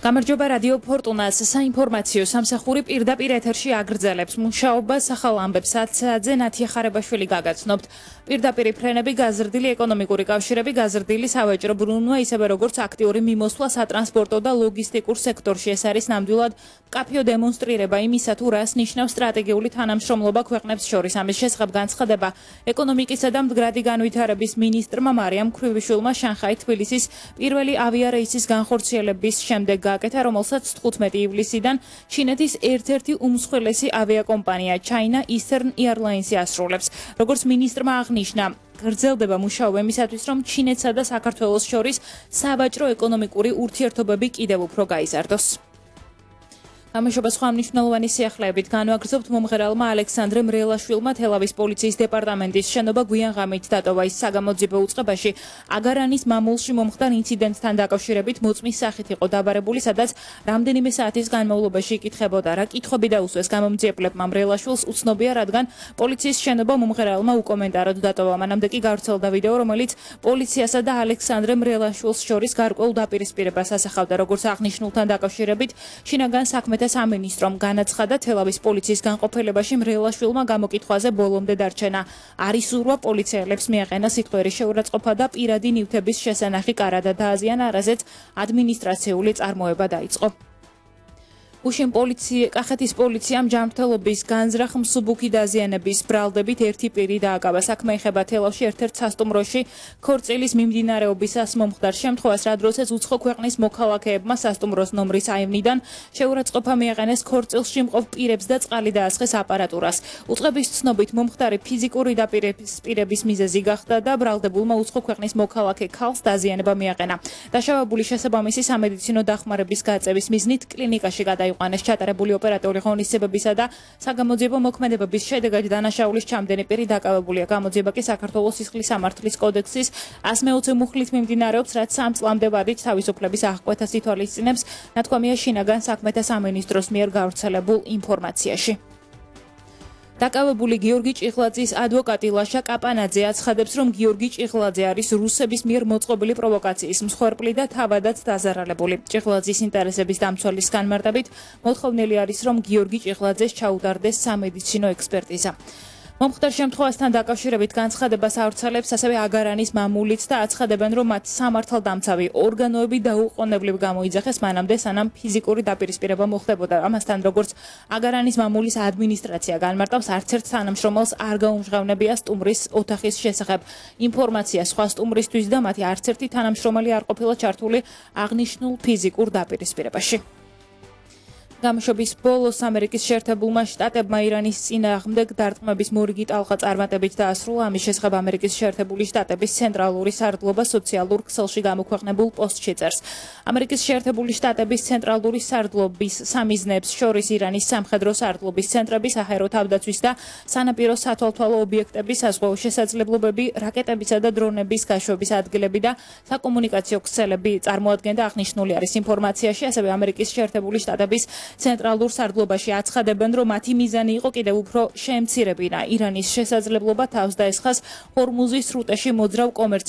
გამარჯობა რადიო ფორტუნას საინფორმაციო სამსახური პირდაპირ ეთერში აგრძელებს მუშაობას ახალ ამბებს 10-ზე ნათია ხარებაშვილი გაგაცნობთ. პირდაპირ ფრენები, გაზრდილი ეკონომიკური კავშირები, გაზრდილი სავაჭრო ბრუნვა, ისევე როგორც აქტიური მიმოსვლა სატრანსპორტო და ლოგისტიკურ სექტორში. ეს არის ნამდვილად მკაფიო დემონსტრირება იმისა, თუ რას ნიშნავს სტრატეგიული თანამშრომლობა ქვეყნებს შორის. ამის შესახებ განცხადება ეკონომიკისა და მდგრადი განვითარების მინისტრმა მარიამ ქრივიშვილმა შანხაი-თბილისის პირველი ავიარეისის განხორციელების შემდეგ გააკეთა, რომელსაც 15 ივლისიდან ჩინეთის ერთ-ერთი უმსხვილესი ავიაკომპანია China Eastern Airlines ასრულებს. როგორც მინისტრმა აღნიშნა, გრძელდება მუშაობა იმისათვის, რომ ჩინეთსა და საქართველოს შორის სავაჭრო-ეკონომიკური ურთიერთობები კიდევ უფრო გაიზარდოს. გამარჯობა სხვა მნიშვნელოვანი სიახლეებით განვაგრძობთ მომღერალმა ალექსანდრე მრელაშვილმა თელავის პოლიციის დეპარტამენტის შენობა გვიან ღამით დატოვა. ის საგამოძიებო უწყებაში აგარანის მამულში მომხდარ ინციდენტთან დაკავშირებით მოწმის სახით იყო დაბარებული, სადაც რამდენიმე საათის განმავლობაში იკითხებოდა, რა კითხვები დაუსვეს გამომძიებლებმა. მრელაშვილს უცნობია, რადგან პოლიციის შენობა მომღერალმა უკომენტაროდ დატოვა. მანამდე კი გავრცელდა ვიდეო, რომელიც პოლიციასა და ალექსანდრე მრელაშვილს შორის გარკვეულ დაპირისპირებას ასახავდა. როგორც აღნიშნულთან დაკავშირებით, შინაგან საქმეთა სამინისტრომ განაცხადა, თელავის პოლიციის განყოფილებაში მრელაშვილმა გამოკითხვაზე ბოლომდე დარჩენა არ ისურვა, პოლიციელებს მიაყენა სიტყვიერი შეურაცხყოფა და პირადი ნივთების შესანახი კარა და დააზიანა, რაზეც ადმინისტრაციული წარმოება დაიწყო. კახეთის პოლიციამ ჯანმრთელობის განზრახ მსუბუქი დაზიანების ბრალდებით ერთი პირი დააკავა. საქმე ეხება თელავში ერთ-ერთ სასტუმროში ქორწილის მიმდინარეობისას მომხდარ შემთხვევას, რა დროსაც უცხო ქვეყნის მოქალაქეებმა სასტუმროს ნომრის აივნიდან შეურაცხყოფა მიაყენეს ქორწილში მყოფ პირებს და წყალი დაასხეს აპარატურას. უწყების ცნობით მომხდარი ფიზიკური დაპირისპირების მიზეზი გახდა და ბრალდებულმა უცხო ქვეყნის მოქალაქე ქალს დაზიანება მიაყენა. დაშავებული შესაბამისი სამედიცინო დახმარების გაწევის მიზნით კლინიკაში გადაიყვანეს. ჩატარებული ოპერატიული ღონისძიებებისა და საგამოძიებო მოქმედებების შედეგად დანაშაულის ჩამდენი პირი დაკავებულია. გამოძიება კი საქართველოს სისხლის სამართლის კოდექსის 120 მუხლით მიმდინარეობს, რაც 3 წლამდე ვადით თავისუფლების აღკვეთას ითვალისწინებს, ნათქვამია შინაგან საქმეთა სამინისტროს მიერ გავრცელებულ ინფორმაციაში. დაკავებული გიორგი ჭიღლაძის ადვოკატი ლაშა კაპანაძე აცხადებს, რომ გიორგი ჭიღლაძე არის რუსების მიერ მოწყობილი პროვოკაციის მსხვერპლი და თავადაც დაზარალებული. ჭიღლაძის ინტერესების დამცველის განმარტებით მოთხოვნილი არის, რომ გიორგი ჭიღლაძეს ჩაუტარდეს სამედიცინო ექსპერტიზა. მომხდარ შემთხვევასთან დაკავშირებით განცხადებას ავრცელებს ასევე აგარანის მამულიც და აცხადებენ, რომ მათ სამართალდამცავი ორგანოები დაუყოვნებლივ გამოიძახეს მანამდე, სანამ ფიზიკური დაპირისპირება მოხდებოდა. ამასთან, როგორც აგარანის მამულის ადმინისტრაცია განმარტავს, არც ერთ თანამშრომელს არ გაუმჟღავნებია სტუმრის ოთახის შესახებ ინფორმაცია სხვა სტუმრისთვის და მათი არც ერთი თანამშრომელი არ ყოფილა ჩართული აღნიშნულ ფიზიკურ დაპირისპირებაში. გამოშვების ბოლოს ამერიკის შეერთებულმა შტატებმა ირანის წინააღმდეგ დარტყმების მორიგი ტალღა წარმატებით დაასრულა. ამის შესახებ ამერიკის შეერთებული შტატების ცენტრალური სარდლობა სოციალურ ქსელში გამოქვეყნებულ პოსტში წერს. ამერიკის შეერთებული შტატების ცენტრალური სარდლობის სამიზნეებს შორის ირანის სამხედრო სარდლობის ცენტრები, საჰაერო თავდაცვის და სანაპირო სათვალთვალო ობიექტების, საზღვაო შესაძლებლობები, რაკეტებისა და დრონების გაშვების ადგილები და საკომუნიკაციო ქსელები წარმოადგენდა. აღნიშნული არის ინფორმაციაში, ასევე ამერიკის შეერთებული შტატების ცენტრალურ სარდლობაში აცხადებენ, რომ მათი მიზანი იყო კიდევ უფრო შეემცირებინა ირანის შესაძლებლობა თავს დაესხას ჰორმუზის სრუტეში მოძრავ კომერციულ